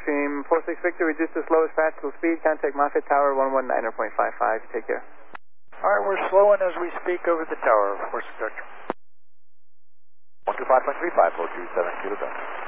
Gulfstream 46 Victor, reduce to slowest practical speed, contact Moffett Tower 119.55, take care. Alright, we're slowing as we speak over the tower, 46 Victor. 125.35, 427 Kilo Delta.